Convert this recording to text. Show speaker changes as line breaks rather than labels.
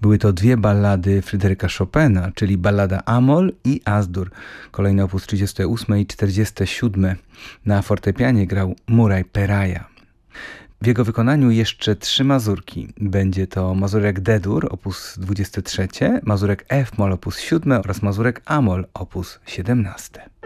Były to dwie ballady Fryderyka Chopina, czyli ballada Amol i As-Dur, kolejne op. 38 i 47. Na fortepianie grał Muraj Peraja. W jego wykonaniu jeszcze 3 mazurki. Będzie to mazurek D-dur op. 23, mazurek F-moll op. 7 oraz mazurek Amol op. 17.